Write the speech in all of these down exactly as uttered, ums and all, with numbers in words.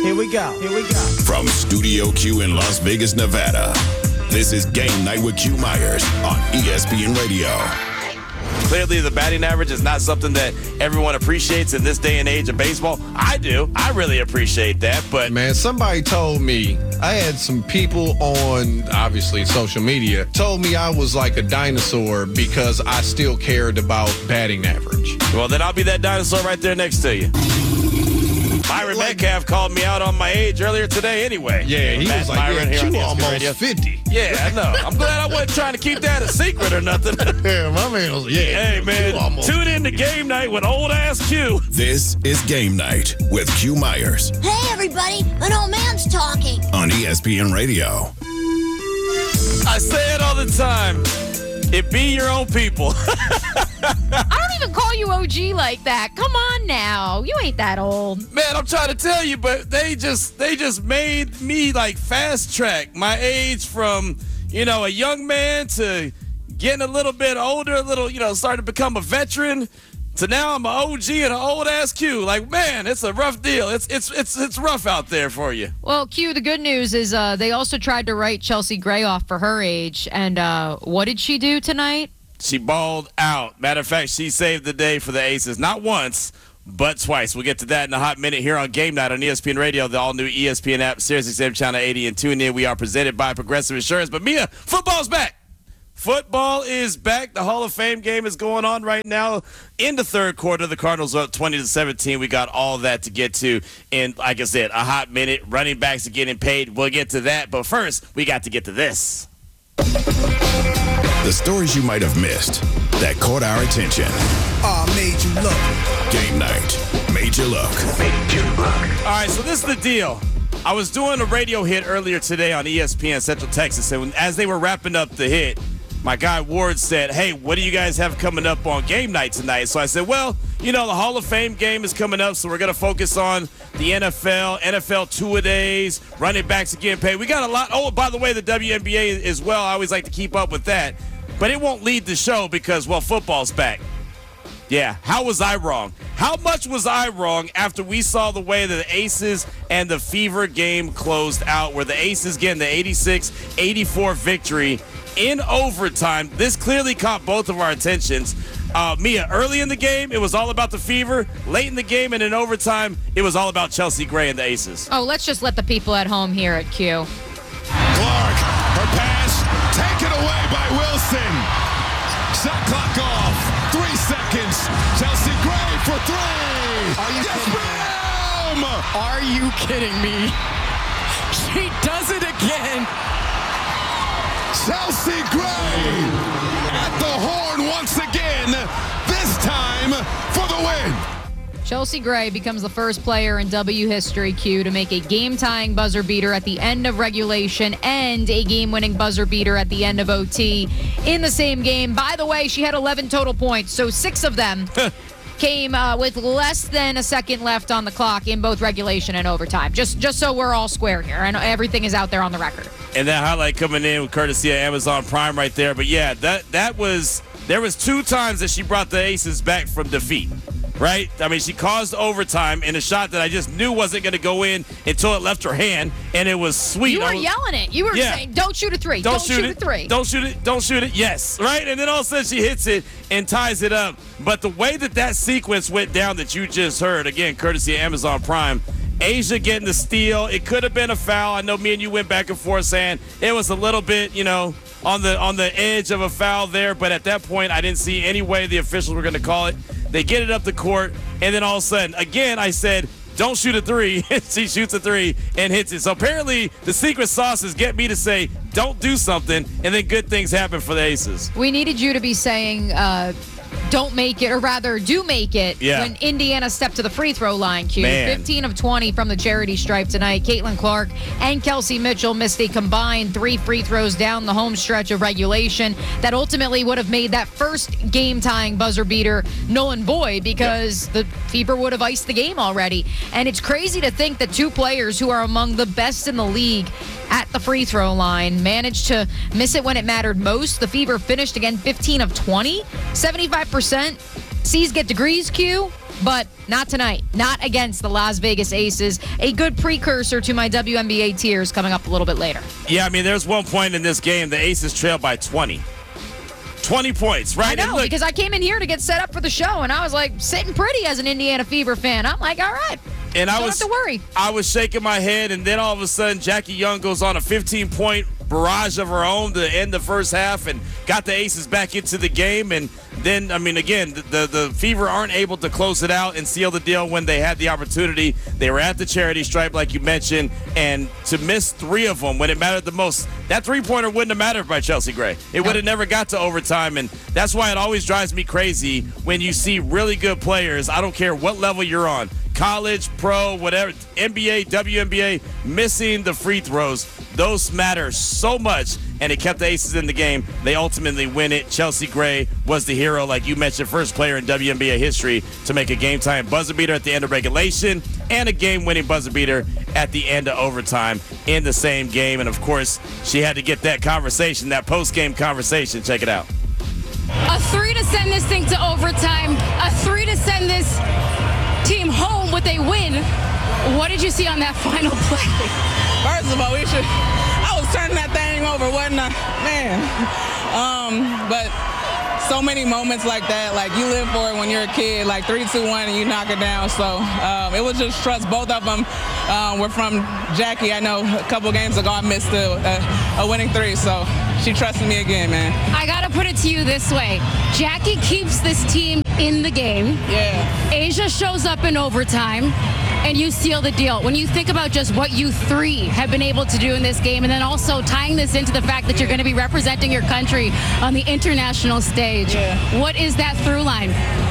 Here we go. Here we go. From Studio Q in Las Vegas, Nevada, this is Game Night with Q Myers on E S P N Radio. Clearly, the batting average is not something that everyone appreciates in this day and age of baseball. I do. I really appreciate that. But man, somebody told me, I had some people on, obviously, social media, told me I was like a dinosaur because I still cared about batting average. Well, then I'll be that dinosaur right there next to you. Myron like, Metcalf called me out on my age earlier today anyway. Yeah, he Matt was like, Myron yeah, here you on almost radio. fifty. Yeah, I know. I'm glad I wasn't trying to keep that a secret or nothing. Yeah, my man was, yeah. Hey, man, tune in to Game Night with old ass Q. This is Game Night with Q Myers. Hey, everybody, an old man's talking. On E S P N Radio. I say it all the time. It be your own people. I don't even call you O G like that. Come on now. You ain't that old. Man, I'm trying to tell you, but they just they just made me like fast track my age from, you know, a young man to getting a little bit older, a little, you know, starting to become a veteran. So now I'm an O G and an old ass Q. Like, man, it's a rough deal. It's it's it's it's rough out there for you. Well, Q, the good news is uh, they also tried to write Chelsea Gray off for her age. And uh, what did she do tonight? She balled out. Matter of fact, she saved the day for the Aces. Not once, but twice. We'll get to that in a hot minute here on Game Night on E S P N Radio, the all-new E S P N app, Sirius X M Channel eighty, and tune in. We are presented by Progressive Insurance. But, Mia, football's back. Football is back. The Hall of Fame game is going on right now in the third quarter. The Cardinals are up twenty to seventeen. We got all that to get to in, like I said, a hot minute. Running backs are getting paid. We'll get to that. But first, we got to get to this. The stories you might have missed that caught our attention. Oh, made you look. Game Night made you look. Made you look. All right, so this is the deal. I was doing a radio hit earlier today on E S P N Central Texas, and as they were wrapping up the hit, my guy Ward said, hey, what do you guys have coming up on Game Night tonight? So I said, well, you know, the Hall of Fame game is coming up, so we're going to focus on the N F L, N F L two-a-days, running backs are getting paid. We got a lot. Oh, by the way, the W N B A as well. I always like to keep up with that. But it won't lead the show because, well, football's back. Yeah, how was I wrong? How much was I wrong after we saw the way that the Aces and the Fever game closed out, where the Aces getting the eighty-six eighty-four victory in overtime? This clearly caught both of our attentions. Uh, Mia, early in the game, it was all about the Fever. Late in the game and in overtime, it was all about Chelsea Gray and the Aces. Oh, let's just let the people at home hear it, Q. Clark, her pass taken away by Wilson. Shot clock off. Three seconds. Chelsea Gray for three. Are you yes, kidding ma'am! me? Are you kidding me? She does it again. Chelsea Gray at the horn once again, this time for the win. Chelsea Gray becomes the first player in W history, Q, to make a game-tying buzzer beater at the end of regulation and a game-winning buzzer beater at the end of O T in the same game. By the way, she had eleven total points, so six of them came uh, with less than a second left on the clock in both regulation and overtime. Just, just so we're all square here, and everything is out there on the record. And that highlight coming in with courtesy of Amazon Prime right there. But yeah, that that was there was two times that she brought the Aces back from defeat. Right? I mean, she caused overtime in a shot that I just knew wasn't going to go in until it left her hand, and it was sweet. You were was, yelling it. You were yeah. saying, don't shoot a three. Don't, Don't, shoot, shoot, it. a three. Don't shoot it. Don't shoot it. Yes. Right? And then all of a sudden she hits it and ties it up. But the way that that sequence went down that you just heard, again, courtesy of Amazon Prime, Asia getting the steal. It could have been a foul. I know me and you went back and forth saying it was a little bit, you know, on the on the edge of a foul there. But at that point, I didn't see any way the officials were going to call it. They get it up the court, and then all of a sudden, again, I said, don't shoot a three. She shoots a three and hits it. So apparently the secret sauce is get me to say, don't do something, and then good things happen for the Aces. We needed you to be saying, uh, don't make it, or rather do make it, yeah. when Indiana stepped to the free throw line, Q. Man. fifteen of twenty from the charity stripe tonight. Caitlin Clark and Kelsey Mitchell missed a combined three free throws down the home stretch of regulation that ultimately would have made that first game-tying buzzer beater null and void because yep. the Fever would have iced the game already. And it's crazy to think that two players who are among the best in the league at the free throw line managed to miss it when it mattered most. The Fever finished again fifteen of twenty, seventy-five percent. C's get degrees, Q. but not tonight. Not against the Las Vegas Aces. A good precursor to my W N B A tiers coming up a little bit later. Yeah, I mean, there's one point in this game, the Aces trailed by twenty. twenty points, right? I know, look, because I came in here to get set up for the show, and I was like sitting pretty as an Indiana Fever fan. I'm like, all right, and I don't was, have to worry. I was shaking my head, and then all of a sudden, Jackie Young goes on a fifteen-point barrage of her own to end the first half and got the Aces back into the game. And then, I mean, again, the, the, the Fever aren't able to close it out and seal the deal when they had the opportunity. They were at the charity stripe, like you mentioned, and to miss three of them when it mattered the most, that three-pointer wouldn't have mattered by Chelsea Gray. It would have never got to overtime, and that's why it always drives me crazy when you see really good players, I don't care what level you're on, college, pro, whatever, N B A, W N B A, missing the free throws. Those matter so much, and it kept the Aces in the game. They ultimately win it. Chelsea Gray was the hero, like you mentioned, first player in W N B A history to make a game-time buzzer beater at the end of regulation and a game-winning buzzer beater at the end of overtime in the same game. And, of course, she had to get that conversation, that post-game conversation. Check it out. A three to send this thing to overtime, a three to send this team home with a win. What did you see on that final play? First of all, we should. I was turning that thing over, wasn't I? Man. Um, but so many moments like that, like you live for it when you're a kid, like three, two, one, and you knock it down. So um, it was just trust. Both of them um, were from Jackie. I know a couple games ago I missed a, a, a winning three, so she trusted me again, man. I gotta put it to you this way: Jackie keeps this team in the game. Yeah. Asia shows up in overtime, and you seal the deal. When you think about just what you three have been able to do in this game, and then also tying this into the fact that you're going to be representing your country on the international stage, yeah. What is that through line?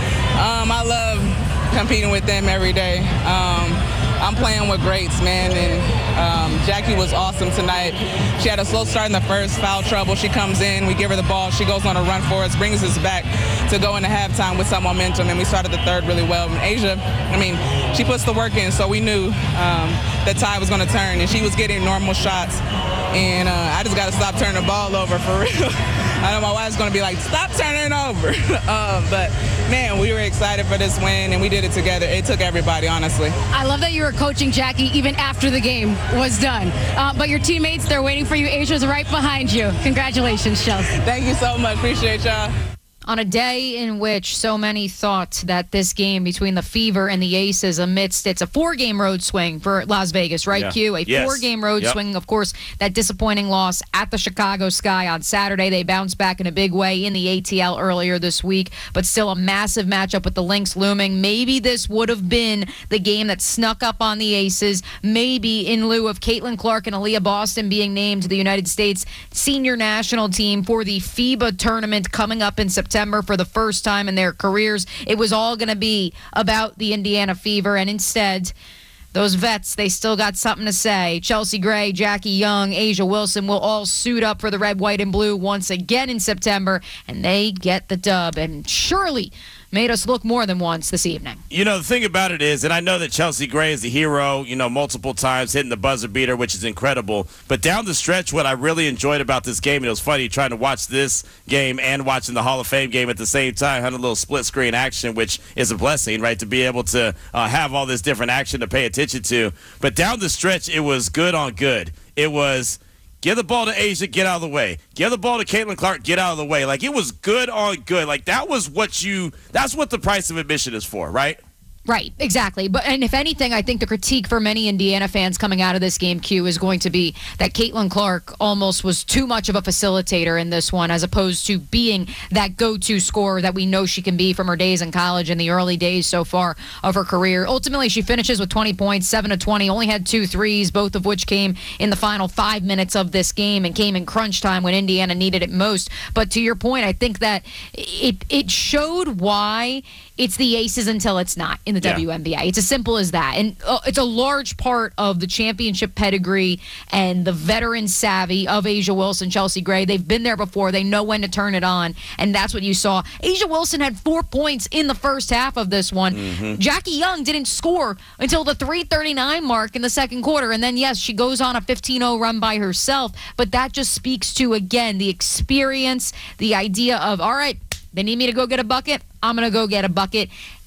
Um, I love competing with them every day. Um, I'm playing with greats, man, and um, Jackie was awesome tonight. She had a slow start in the first, foul trouble. She comes in, we give her the ball, she goes on a run for us, brings us back to go into halftime with some momentum, and we started the third really well. And Asia, I mean, she puts the work in, so we knew um, the tide was going to turn, and she was getting normal shots, and uh, I just got to stop turning the ball over for real. I know my wife's going to be like, stop turning it over. um, but, man, we were excited for this win, and we did it together. It took everybody, honestly. I love that you were coaching Jackie even after the game was done. Uh, but your teammates, they're waiting for you. Asia's right behind you. Congratulations, Chelsea. Thank you so much. Appreciate y'all. On a day in which so many thought that this game between the Fever and the Aces amidst it's a four-game road swing for Las Vegas, right, Yeah. Q? A Yes. four-game road Yep. swing. Of course, that disappointing loss at the Chicago Sky on Saturday. They bounced back in a big way in the A T L earlier this week, but still a massive matchup with the Lynx looming. Maybe this would have been the game that snuck up on the Aces, maybe in lieu of Caitlin Clark and Aaliyah Boston being named to the United States senior national team for the FIBA tournament coming up in September. For the first time in their careers. It was all going to be about the Indiana Fever, and instead, those vets, they still got something to say. Chelsea Gray, Jackie Young, Asia Wilson will all suit up for the red, white, and blue once again in September, and they get the dub, and surely made us look more than once this evening. You know, the thing about it is, and I know that Chelsea Gray is the hero, you know, multiple times hitting the buzzer beater, which is incredible. But down the stretch, what I really enjoyed about this game, and it was funny trying to watch this game and watching the Hall of Fame game at the same time, had a little split screen action, which is a blessing, right, to be able to uh, have all this different action to pay attention to. But down the stretch, it was good on good. It was give the ball to Asia, get out of the way. Give the ball to Caitlin Clark, get out of the way. Like, it was good on good. Like, that was what you – that's what the price of admission is for, right? Right, exactly. But and if anything, I think the critique for many Indiana fans coming out of this game, Q, is going to be that Caitlin Clark almost was too much of a facilitator in this one, as opposed to being that go-to scorer that we know she can be from her days in college and the early days so far of her career. Ultimately, she finishes with twenty points, seven of twenty, only had two threes, both of which came in the final five minutes of this game and came in crunch time when Indiana needed it most. But to your point, I think that it it showed why it's the Aces until it's not in the Yeah. W N B A. It's as simple as that. And uh, it's a large part of the championship pedigree and the veteran savvy of Asia Wilson, Chelsea Gray. They've been there before. They know when to turn it on. And that's what you saw. Asia Wilson had four points in the first half of this one. Mm-hmm. Jackie Young didn't score until the three thirty-nine mark in the second quarter. And then, yes, she goes on a fifteen oh run by herself. But that just speaks to, again, the experience, the idea of, all right, they need me to go get a bucket. I'm going to go get a bucket.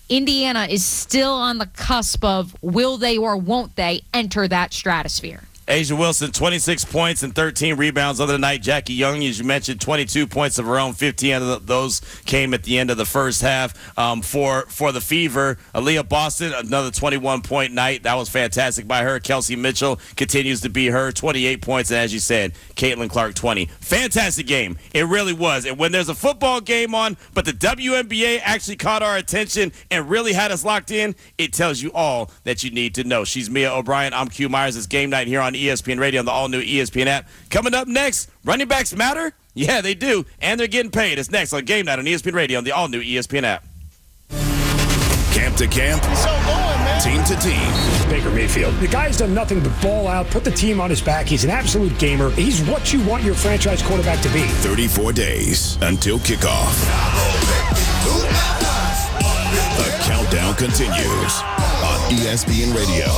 Indiana is still on the cusp of will they or won't they enter that stratosphere. Asia Wilson, twenty-six points and thirteen rebounds other night. Jackie Young, as you mentioned, twenty-two points of her own. fifteen of those came at the end of the first half. Um, for for the Fever, Aaliyah Boston, another twenty-one point night. That was fantastic by her. Kelsey Mitchell continues to be her, twenty-eight points. And as you said, Caitlin Clark, twenty. Fantastic game. It really was. And when there's a football game on, but the W N B A actually caught our attention and really had us locked in, it tells you all that you need to know. She's Mia O'Brien. I'm Q Myers. It's Game Night here on E S P N Radio on the all-new E S P N app. Coming up next, running backs matter? Yeah, they do, and they're getting paid. It's next on Game Night on E S P N Radio on the all-new E S P N app. Camp to camp, so going, man. Team to team. Baker Mayfield. The guy's done nothing but ball out, put the team on his back. He's an absolute gamer. He's what you want your franchise quarterback to be. thirty-four days until kickoff. The countdown continues on E S P N Radio.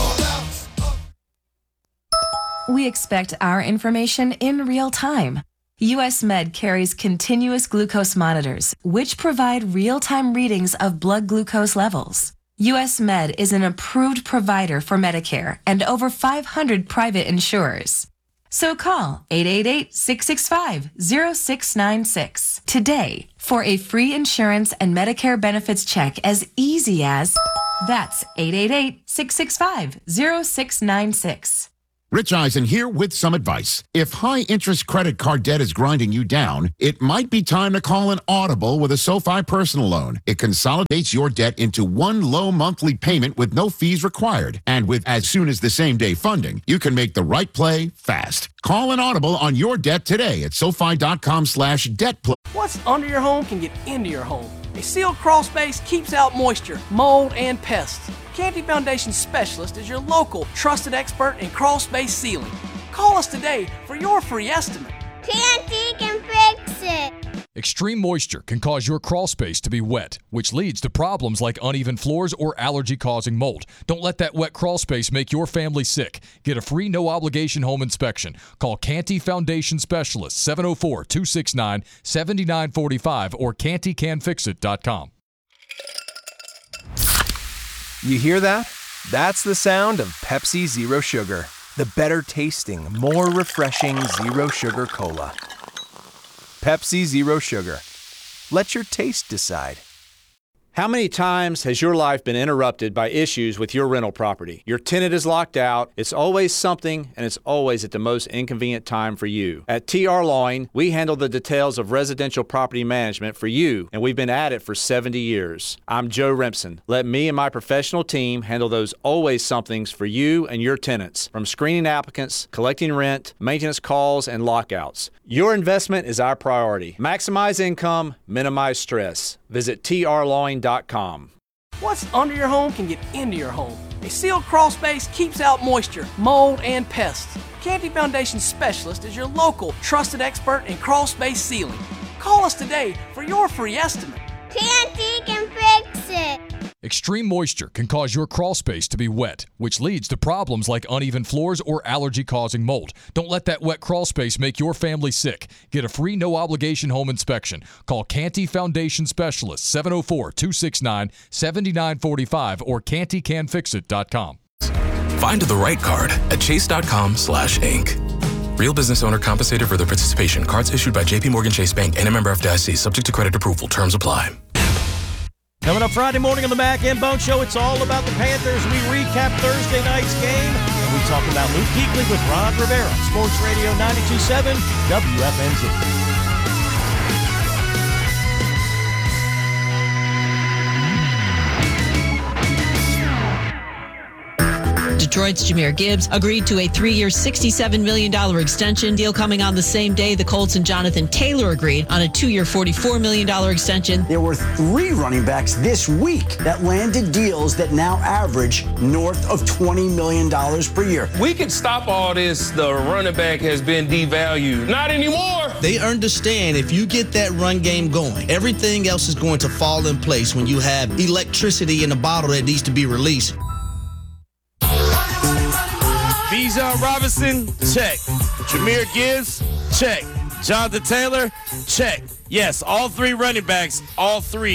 We expect our information in real time. U S Med carries continuous glucose monitors, which provide real-time readings of blood glucose levels. U S Med is an approved provider for Medicare and over five hundred private insurers. So call eight eight eight, six six five, zero six nine six today for a free insurance and Medicare benefits check as easy as that's eight eight eight, six six five, zero six nine six. Rich Eisen here with some advice. If high-interest credit card debt is grinding you down, it might be time to call an Audible with a SoFi personal loan. It consolidates your debt into one low monthly payment with no fees required. And with as soon as the same-day funding, you can make the right play fast. Call an Audible on your debt today at SoFi.com slash debt play. What's under your home can get into your home. A sealed crawl space keeps out moisture, mold, and pests. Canty Foundation Specialist is your local trusted expert in crawl space sealing. Call us today for your free estimate. Canty can fix it. Extreme moisture can cause your crawl space to be wet, which leads to problems like uneven floors or allergy-causing mold. Don't let that wet crawl space make your family sick. Get a free no-obligation home inspection. Call Canty Foundation Specialist, seven oh four, two six nine, seven nine four five or canty can fix it dot com. You hear that? That's the sound of Pepsi Zero Sugar. The better tasting, more refreshing Zero Sugar Cola. Pepsi Zero Sugar. Let your taste decide. How many times has your life been interrupted by issues with your rental property? Your tenant is locked out, it's always something, and it's always at the most inconvenient time for you. At T R Lawing, we handle the details of residential property management for you, and we've been at it for seventy years. I'm Joe Remsen. Let me and my professional team handle those always somethings for you and your tenants, from screening applicants, collecting rent, maintenance calls, and lockouts. Your investment is our priority. Maximize income, minimize stress. Visit T R lawing dot com. What's under your home can get into your home. A sealed crawl space keeps out moisture, mold, and pests. Canty Foundation Specialist is your local trusted expert in crawl space sealing. Call us today for your free estimate. Canty can fix it. Extreme moisture can cause your crawl space to be wet, which leads to problems like uneven floors or allergy-causing mold. Don't let that wet crawl space make your family sick. Get a free no-obligation home inspection. Call Canty Foundation Specialist, seven oh four, two six nine, seven nine four five or canty can fix it dot com. Find the right card at chase.com slash inc. Real business owner compensated for their participation. Cards issued by J P Morgan Chase Bank and a member F D I C. Subject to credit approval. Terms apply. Coming up Friday morning on the Mac and Bone Show, it's all about the Panthers. We recap Thursday night's game, and we talk about Luke Kuechly with Ron Rivera. Sports Radio ninety-two point seven W F N Z. Detroit's Jahmyr Gibbs agreed to a three-year, sixty-seven million dollars extension. Deal coming on the same day the Colts and Jonathan Taylor agreed on a two-year, forty-four million dollars extension. There were three running backs this week that landed deals that now average north of twenty million dollars per year. We can stop all this. The running back has been devalued. Not anymore. They understand if you get that run game going, everything else is going to fall in place when you have electricity in a bottle that needs to be released. Bijan Robinson, check. Jahmyr Gibbs, check. Jonathan Taylor, check. Yes, all three running backs, all three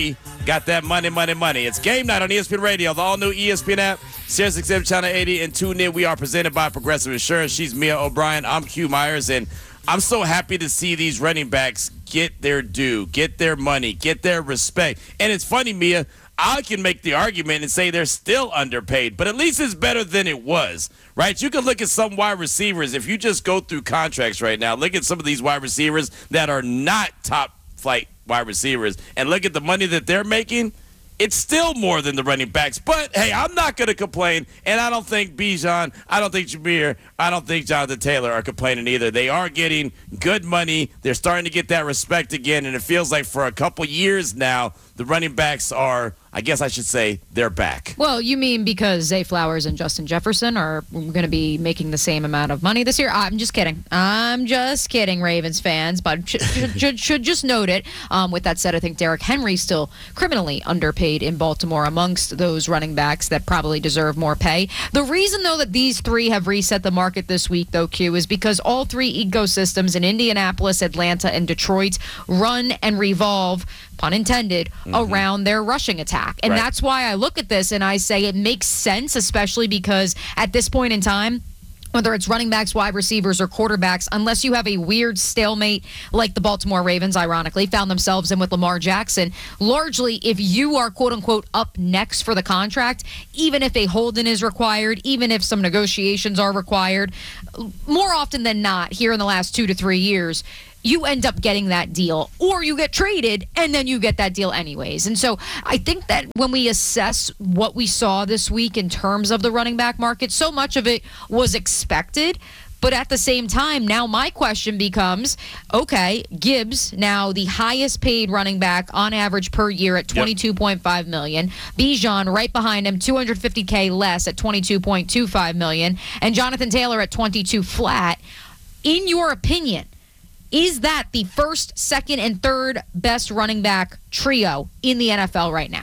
got that money, money, money. It's game night on E S P N Radio, the all-new E S P N app, Sirius X M Channel eighty, and tune in. We are presented by Progressive Insurance. She's Mia O'Brien. I'm Q Myers, and I'm so happy to see these running backs get their due, get their money, get their respect. And it's funny, Mia, I can make the argument and say they're still underpaid, but at least it's better than it was, right? You can look at some wide receivers. If you just go through contracts right now, look at some of these wide receivers that are not top flight wide receivers and look at the money that they're making. It's still more than the running backs. But, hey, I'm not going to complain, and I don't think Bijan, I don't think Jameer, I don't think Jonathan Taylor are complaining either. They are getting good money. They're starting to get that respect again, and it feels like for a couple years now, the running backs are, I guess I should say, they're back. Well, you mean because Zay Flowers and Justin Jefferson are going to be making the same amount of money this year? I'm just kidding. I'm just kidding, Ravens fans, but should, should, should, should just note it. Um, with that said, I think Derrick Henry's still criminally underpaid in Baltimore amongst those running backs that probably deserve more pay. The reason, though, that these three have reset the market this week, though, Q, is because all three ecosystems in Indianapolis, Atlanta, and Detroit run and revolve, pun intended, mm-hmm. around their rushing attack. And right. that's why I look at this and I say it makes sense, especially because at this point in time, whether it's running backs, wide receivers, or quarterbacks, unless you have a weird stalemate like the Baltimore Ravens, ironically, found themselves in with Lamar Jackson, largely if you are, quote-unquote, up next for the contract, even if a hold-in is required, even if some negotiations are required, more often than not, here in the last two to three years, you end up getting that deal, or you get traded and then you get that deal anyways. And so I think that when we assess what we saw this week in terms of the running back market, so much of it was expected. But at the same time, now my question becomes, okay, Gibbs, now the highest paid running back on average per year at twenty-two point five million dollars. Bijan right behind him, two hundred fifty thousand less at twenty-two point two five million dollars. And Jonathan Taylor at twenty-two flat. In your opinion, is that the first, second, and third best running back trio in the N F L right now?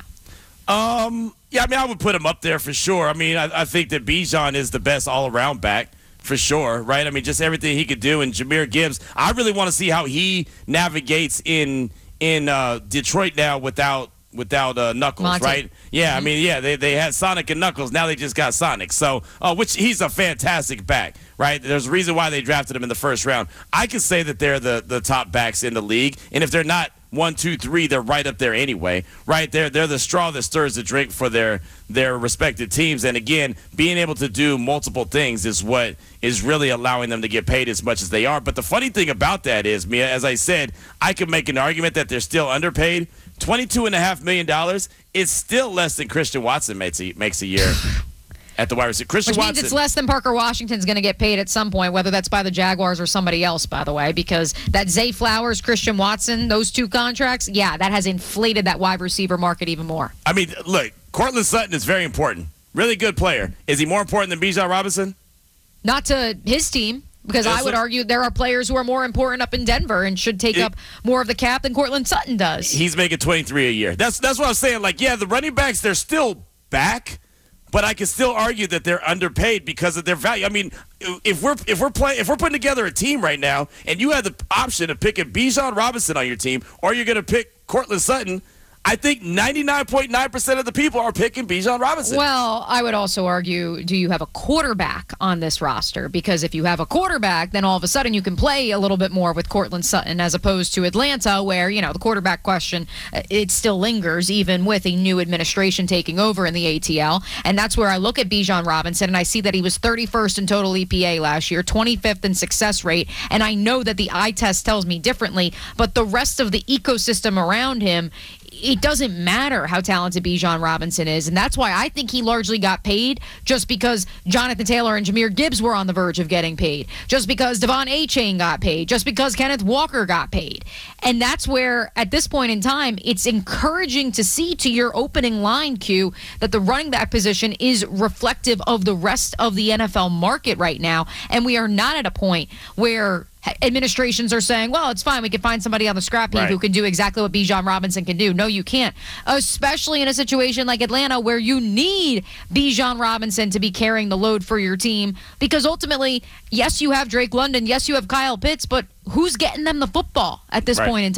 Um, yeah, I mean, I would put him up there for sure. I mean, I, I think that Bijan is the best all-around back for sure, right? I mean, just everything he could do. And Jahmyr Gibbs, I really want to see how he navigates in in uh, Detroit now without without uh, Knuckles, Monty. Right? Yeah, mm-hmm. I mean, yeah, they, they had Sonic and Knuckles. Now they just got Sonic. So, uh, which he's a fantastic back, right? There's a reason why they drafted him in the first round. I can say that they're the, the top backs in the league. And if they're not one, two, three, they're right up there anyway, right? They're, they're the straw that stirs the drink for their, their respective teams. And, again, being able to do multiple things is what is really allowing them to get paid as much as they are. But the funny thing about that is, Mia, as I said, I could make an argument that they're still underpaid. twenty-two point five million dollars is still less than Christian Watson makes a, makes a year at the wide receiver. Christian Which means Watson, it's less than Parker Washington's going to get paid at some point, whether that's by the Jaguars or somebody else, by the way, because that Zay Flowers, Christian Watson, those two contracts, yeah, that has inflated that wide receiver market even more. I mean, look, Cortland Sutton is very important. Really good player. Is he more important than Bijan Robinson? Not to his team. Because I would argue there are players who are more important up in Denver and should take it, up more of the cap than Cortland Sutton does. He's making twenty-three a year. That's that's what I'm saying. Like, yeah, the running backs, they're still back, but I can still argue that they're underpaid because of their value. I mean, if we're if we're playing if we're putting together a team right now, and you have the option of picking Bijan Robinson on your team, or you're going to pick Cortland Sutton, I think ninety-nine point nine percent of the people are picking Bijan Robinson. Well, I would also argue, do you have a quarterback on this roster? Because if you have a quarterback, then all of a sudden you can play a little bit more with Cortland Sutton as opposed to Atlanta, where, you know, the quarterback question, it still lingers even with a new administration taking over in the A T L. And that's where I look at Bijan Robinson, and I see that he was thirty-first in total E P A last year, twenty-fifth in success rate. And I know that the eye test tells me differently, but the rest of the ecosystem around him, it doesn't matter how talented Bijan Robinson is, and that's why I think he largely got paid just because Jonathan Taylor and Jahmyr Gibbs were on the verge of getting paid, just because Devon Achane got paid, just because Kenneth Walker got paid. And that's where, at this point in time, it's encouraging to see, to your opening line, Q, that the running back position is reflective of the rest of the N F L market right now, and we are not at a point where administrations are saying, well, it's fine, we can find somebody on the scrap heap right. who can do exactly what Bijan Robinson can do. No, you can't. Especially in a situation like Atlanta where you need Bijan Robinson to be carrying the load for your team, because ultimately, yes, you have Drake London, yes, you have Kyle Pitts, but who's getting them the football at this right. point in time?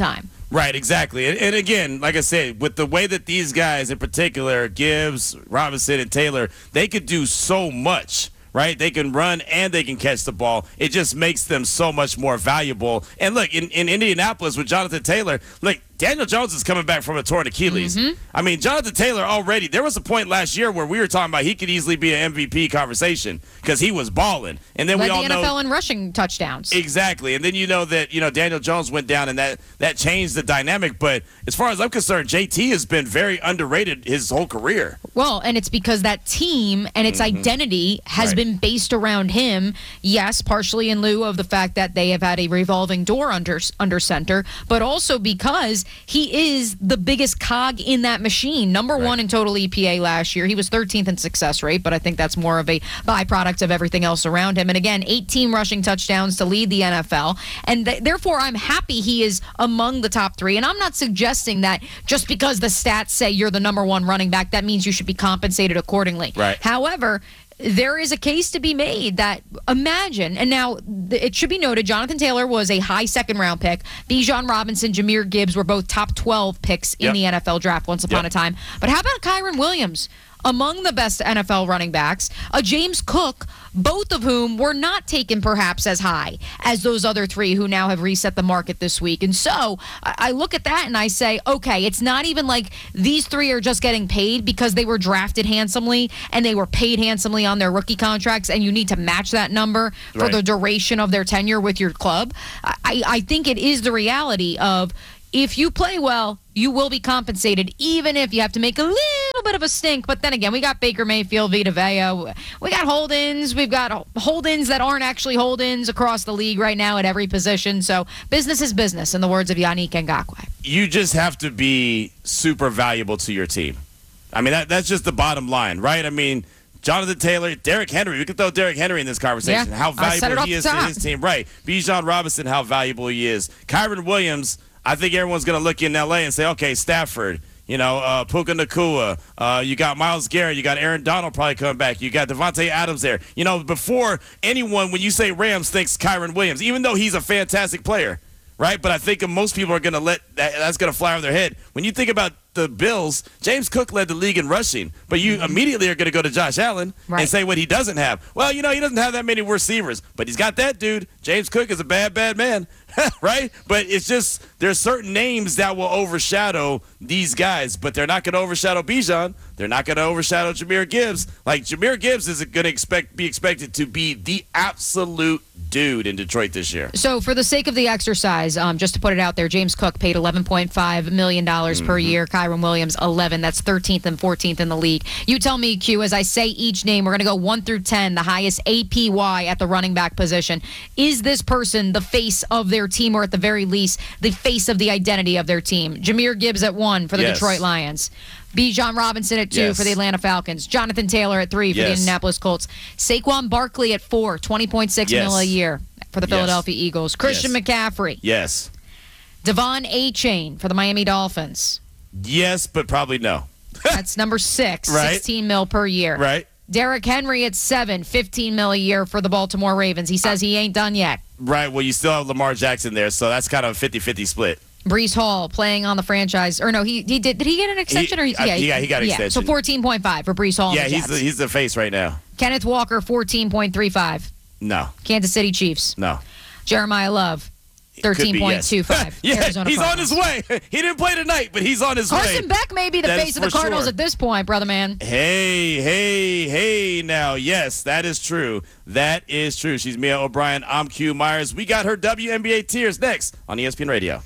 Right, exactly. And, and again, like I said, with the way that these guys in particular, Gibbs, Robinson, and Taylor, they could do so much. Right? They can run and they can catch the ball. It just makes them so much more valuable. And look, in, in Indianapolis with Jonathan Taylor, look, Daniel Jones is coming back from a torn Achilles. Mm-hmm. I mean, Jonathan Taylor already, there was a point last year where we were talking about he could easily be an M V P conversation because he was balling. And then Led we all the know N F L in rushing touchdowns. Exactly. And then you know that, you know, Daniel Jones went down and that, that changed the dynamic. But as far as I'm concerned, J T has been very underrated his whole career. Well, and it's because that team and its mm-hmm. identity has right. been based around him. Yes, partially in lieu of the fact that they have had a revolving door under under center, but also because he is the biggest cog in that machine. Number right. one in total E P A last year. He was thirteenth in success rate, but I think that's more of a byproduct of everything else around him. And again, eighteen rushing touchdowns to lead the N F L. And th- therefore, I'm happy he is among the top three. And I'm not suggesting that just because the stats say you're the number one running back, that means you should be compensated accordingly. Right. However, there is a case to be made that imagine, and now it should be noted, Jonathan Taylor was a high second round pick. Bijan Robinson, Jahmyr Gibbs were both top twelve picks in yep. the N F L draft once upon yep. a time. But how about Kyren Williams? Among the best N F L running backs, a James Cook, both of whom were not taken perhaps as high as those other three who now have reset the market this week. And so I look at that and I say, okay, it's not even like these three are just getting paid because they were drafted handsomely and they were paid handsomely on their rookie contracts, and you need to match that number for right. the duration of their tenure with your club. I, I think it is the reality of, if you play well, you will be compensated, even if you have to make a little bit of a stink. But then again, we got Baker Mayfield, Vita Vea. We got hold-ins. We've got hold-ins that aren't actually hold-ins across the league right now at every position. So business is business, in the words of Yannick Ngakoue. You just have to be super valuable to your team. I mean, that, that's just the bottom line, right? I mean, Jonathan Taylor, Derrick Henry. We could throw Derrick Henry in this conversation. Yeah, how valuable he is to his team. Right. Bijan Robinson, how valuable he is. Kyren Williams, I think everyone's going to look in L A and say, okay, Stafford, you know, uh, Puka Nacua, uh, you got Myles Garrett, you got Aaron Donald probably coming back, you got Devontae Adams there. You know, before anyone, when you say Rams, thinks Kyren Williams, even though he's a fantastic player, right? But I think most people are going to let that, that's going to fly over their head. When you think about the Bills, James Cook led the league in rushing, but you immediately are going to go to Josh Allen right. and say what he doesn't have. Well, you know, he doesn't have that many receivers, but he's got that dude. James Cook is a bad, bad man, right? But it's just there's certain names that will overshadow these guys, but they're not going to overshadow Bijan. They're not going to overshadow Jahmyr Gibbs. Like, Jahmyr Gibbs is going to expect be expected to be the absolute dude in Detroit this year. So for the sake of the exercise, um, just to put it out there, James Cook paid eleven point five million dollars mm-hmm. per year. Kyren Williams, eleven. That's thirteenth and fourteenth in the league. You tell me, Q, as I say each name, we're going to go one through ten, the highest A P Y at the running back position. Is this person the face of their team, or at the very least, the face of the identity of their team? Jahmyr Gibbs at one for the yes. Detroit Lions. Bijan Robinson at two yes. for the Atlanta Falcons. Jonathan Taylor at three for yes. the Indianapolis Colts. Saquon Barkley at four, twenty point six yes. mil a year for the yes. Philadelphia Eagles. Christian yes. McCaffrey. Yes. Devon Achane for the Miami Dolphins. Yes, but probably no. That's number six, right. sixteen mil per year. Right. Derrick Henry at seven, fifteen mil a year for the Baltimore Ravens. He says he ain't done yet. Right. Well, you still have Lamar Jackson there, so that's kind of a fifty-fifty split. Breece Hall playing on the franchise, or no, he he did. Did he get an extension? He, or he, yeah, he got he got an yeah. extension. So fourteen point five for Breece Hall. Yeah, and the he's Jets. the he's the face right now. Kenneth Walker, fourteen point three five. No. Kansas City Chiefs. No. Jeremiah Love, thirteen point two five. yeah, Arizona he's Cardinals. on his way. He didn't play tonight, but he's on his Carson way. Carson Beck may be the that face of the for Cardinals sure. at this point, brother man. Hey, hey, hey now. Yes, that is true. That is true. She's Mia O'Brien. I'm Q Myers. We got her W N B A Tears next on E S P N Radio.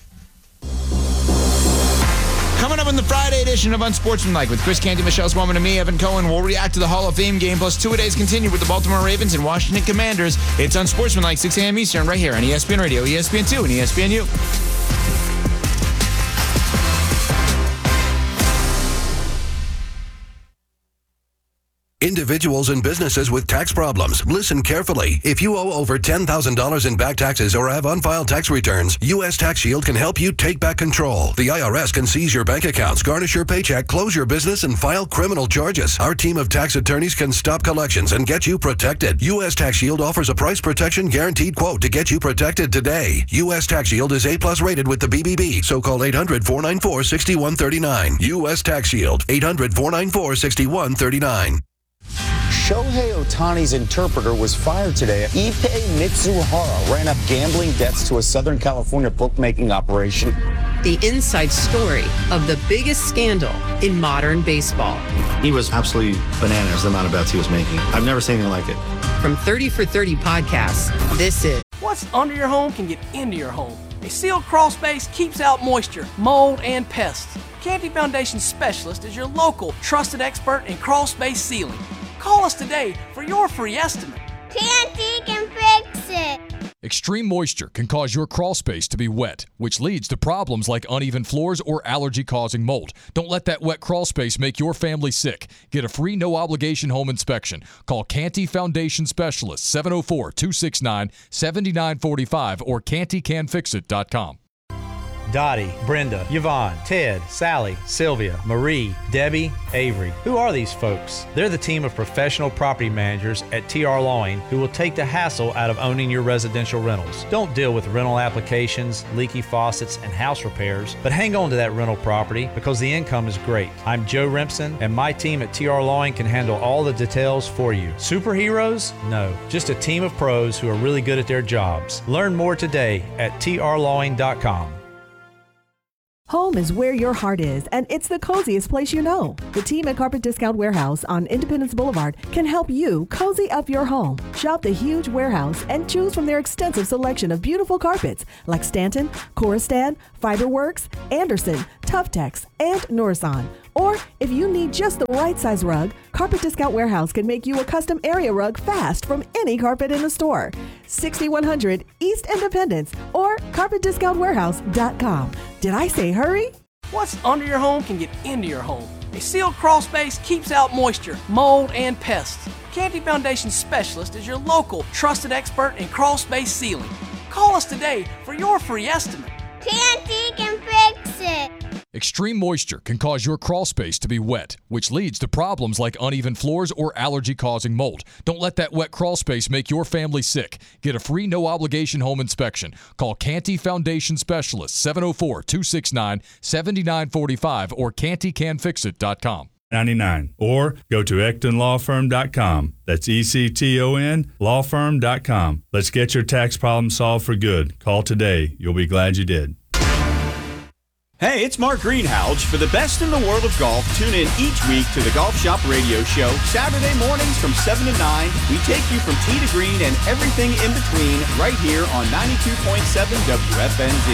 Coming up in the Friday edition of Unsportsmanlike with Chris Canty, Michelle Swellman, and me, Evan Cohen, we'll react to the Hall of Fame game, plus two-a-days continue with the Baltimore Ravens and Washington Commanders. It's Unsportsmanlike, six a.m. Eastern, right here on E S P N Radio, E S P N two, and E S P N U. Individuals and businesses with tax problems, listen carefully. If you owe over ten thousand dollars in back taxes or have unfiled tax returns, U S Tax Shield can help you take back control. The I R S can seize your bank accounts, garnish your paycheck, close your business, and file criminal charges. Our team of tax attorneys can stop collections and get you protected. U S Tax Shield offers a price protection guaranteed quote to get you protected today. U S Tax Shield is A plus rated with the B B B, so call eight hundred, four nine four, six one three nine. U S Tax Shield, eight hundred, four nine four, six one three nine. Shohei Ohtani's interpreter was fired today. Ippei Mitsuhara ran up gambling debts to a Southern California bookmaking operation. The inside story of the biggest scandal in modern baseball. He was absolutely bananas, the amount of bets he was making. I've never seen anything like it. From thirty for thirty podcasts, this is What's under your home can get into your home. A sealed crawl space keeps out moisture, mold, and pests. Canty Foundation Specialist is your local trusted expert in crawl space sealing. Call us today for your free estimate. Canty can fix it. Extreme moisture can cause your crawl space to be wet, which leads to problems like uneven floors or allergy-causing mold. Don't let that wet crawl space make your family sick. Get a free no-obligation home inspection. Call Canty Foundation Specialist, seven oh four, two six nine, seven nine four five or canty can fix it dot com. Dottie, Brenda, Yvonne, Ted, Sally, Sylvia, Marie, Debbie, Avery. Who are these folks? They're the team of professional property managers at T R Lawing who will take the hassle out of owning your residential rentals. Don't deal with rental applications, leaky faucets, and house repairs, but hang on to that rental property because the income is great. I'm Joe Rimpson, and my team at T R Lawing can handle all the details for you. Superheroes? No, just a team of pros who are really good at their jobs. Learn more today at T R lawing dot com. Home is where your heart is, and it's the coziest place you know. The team at Carpet Discount Warehouse on Independence Boulevard can help you cozy up your home. Shop the huge warehouse and choose from their extensive selection of beautiful carpets like Stanton, Coristan, Fiberworks, Anderson, Tuftex, and Norison. Or if you need just the right size rug, Carpet Discount Warehouse can make you a custom area rug fast from any carpet in the store. sixty-one hundred East Independence or carpet discount warehouse dot com. Did I say hurry? What's under your home can get into your home. A sealed crawl space keeps out moisture, mold, and pests. Canty Foundation Specialist is your local trusted expert in crawl space sealing. Call us today for your free estimate. Canty can fix it. Extreme moisture can cause your crawl space to be wet, which leads to problems like uneven floors or allergy-causing mold. Don't let that wet crawl space make your family sick. Get a free no-obligation home inspection. Call Canty Foundation Specialist, seven oh four, two six nine, seven nine four five or canty can fix it dot com. ninety-nine or go to ecton law firm dot com. That's E C T O N law firm dot com. Let's get your tax problem solved for good. Call today. You'll be glad you did. Hey, it's Mark Greenhalgh. For the best in the world of golf, tune in each week to the Golf Shop Radio Show. Saturday mornings from seven to nine. We take you from tee to green and everything in between right here on ninety-two point seven W F N Z.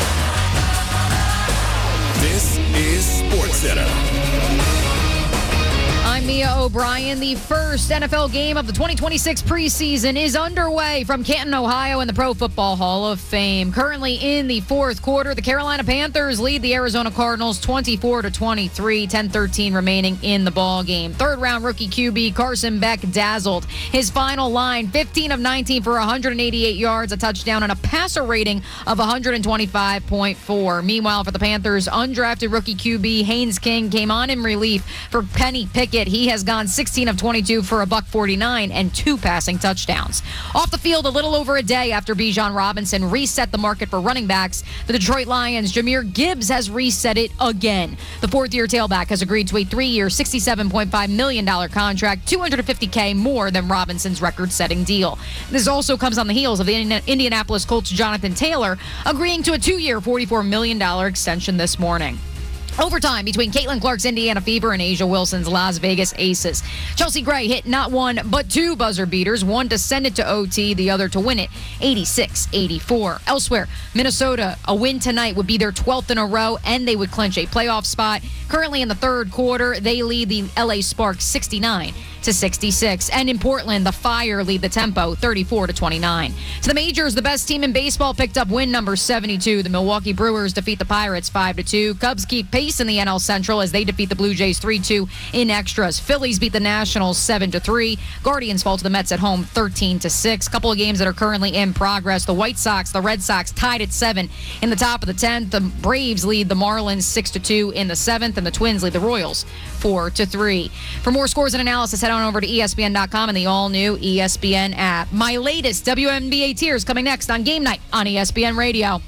This is SportsCenter. I'm Mia O'Brien. The first N F L game of the twenty twenty-six preseason is underway from Canton, Ohio in the Pro Football Hall of Fame. Currently in the fourth quarter, the Carolina Panthers lead the Arizona Cardinals twenty-four to twenty-three, ten thirteen remaining in the ball game. Third round rookie Q B Carson Beck dazzled. His final line, fifteen of nineteen for one hundred eighty-eight yards, a touchdown, and a passer rating of one hundred twenty-five point four. Meanwhile, for the Panthers, undrafted rookie Q B Haynes King came on in relief for Kenny Pickett. He has gone sixteen of twenty-two for a buck forty-nine and two passing touchdowns. Off the field a little over a day after Bijan Robinson reset the market for running backs, the Detroit Lions' Jahmyr Gibbs has reset it again. The fourth-year tailback has agreed to a three-year, sixty-seven point five million dollars contract, two hundred fifty thousand dollars more than Robinson's record-setting deal. This also comes on the heels of the Indianapolis Colts' Jonathan Taylor agreeing to a two-year, forty-four million dollars extension this morning. Overtime between Caitlin Clark's Indiana Fever and Asia Wilson's Las Vegas Aces. Chelsea Gray hit not one, but two buzzer beaters, one to send it to O T, the other to win it, eighty-six eighty-four. Elsewhere, Minnesota, a win tonight would be their twelfth in a row, and they would clinch a playoff spot. Currently in the third quarter, they lead the L A Sparks sixty-nine to sixty-six. And in Portland, the Fire lead the tempo thirty-four to twenty-nine. To the majors, the best team in baseball picked up win number seventy-two. The Milwaukee Brewers defeat the Pirates five to two. Cubs keep pace in the N L Central as they defeat the Blue Jays three two in extras. Phillies beat the Nationals seven to three. Guardians fall to the Mets at home thirteen to six. Couple of games that are currently in progress. The White Sox, the Red Sox tied at seven in the top of the tenth. The Braves lead the Marlins six to two in the seventh, and the Twins lead the Royals four to three. For more scores and analysis, head on over to E S P N dot com and the all-new E S P N app. My latest W N B A tiers coming next on Game Night on E S P N Radio.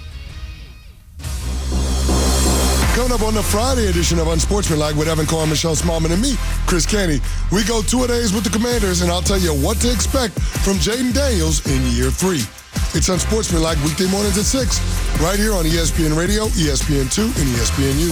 Coming up on the Friday edition of Unsportsmanlike with Evan Cohen, Michelle Smallman, and me, Chris Canty, we go two-a-days with the Commanders, and I'll tell you what to expect from Jaden Daniels in year three. It's Unsportsmanlike weekday mornings at six, right here on E S P N Radio, E S P N two, and E S P N U.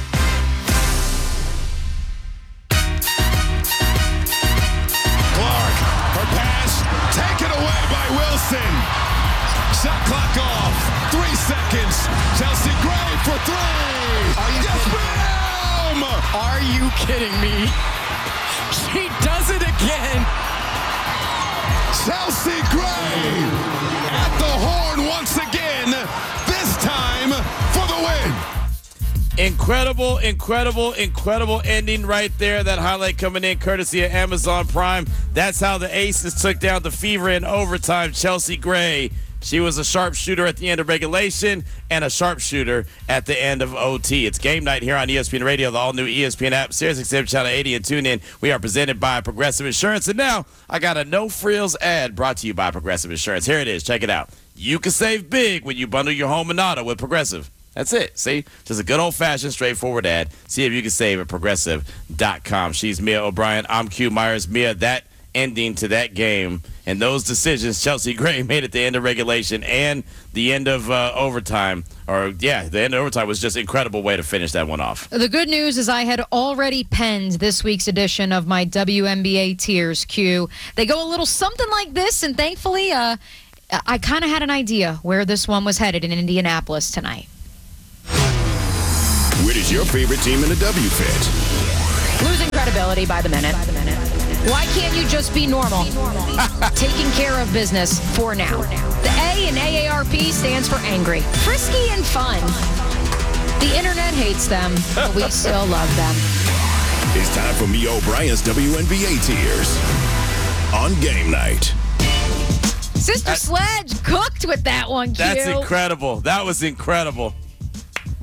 Clark, her pass taken away by Wilson. Shot clock off. Three seconds. Chelsea Gray for three. Are you yes, kidding? ma'am! Are you kidding me? She does it again. Chelsea Gray at the horn once again, this time for the win. Incredible, incredible, incredible ending right there. That highlight coming in courtesy of Amazon Prime. That's how the Aces took down the Fever in overtime. Chelsea Gray. She was a sharpshooter at the end of regulation and a sharpshooter at the end of O T. It's Game Night here on E S P N Radio, the all-new E S P N app, Sirius X M Channel eighty, and tune in. We are presented by Progressive Insurance. And now, I got a no-frills ad brought to you by Progressive Insurance. Here it is. Check it out. You can save big when you bundle your home and auto with Progressive. That's it. See? Just a good old-fashioned, straightforward ad. See if you can save at Progressive dot com. She's Mia O'Brien. I'm Q Myers. Mia, that ending to that game and those decisions Chelsea Gray made at the end of regulation and the end of uh, overtime, or yeah, the end of overtime was just an incredible way to finish that one off. The good news is I had already penned this week's edition of my W N B A tiers, Q. They go a little something like this, and thankfully uh, I kind of had an idea where this one was headed in Indianapolis tonight. Where does your favorite team in the W fit? Losing credibility by the minute. By the minute. Why can't you just be normal? Taking care of business for now. The A in A A R P stands for angry, frisky, and fun. The internet hates them, but we still love them. It's time for Mia O'Brien's W N B A tiers on Game Night. Sister Sledge cooked with that one, Q. That's incredible. That was incredible.